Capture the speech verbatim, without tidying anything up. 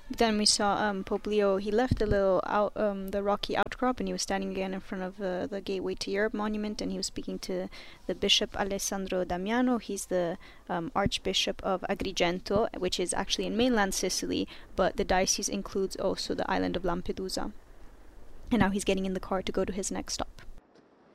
Then we saw um, Pope Leo. He left the little out, um, the rocky outcrop, and he was standing again in front of uh, the Gateway to Europe monument, and he was speaking to the Bishop Alessandro Damiano. He's the um, Archbishop of Agrigento, which is actually in mainland Sicily, but the diocese includes also the island of Lampedusa. And now he's getting in the car to go to his next stop.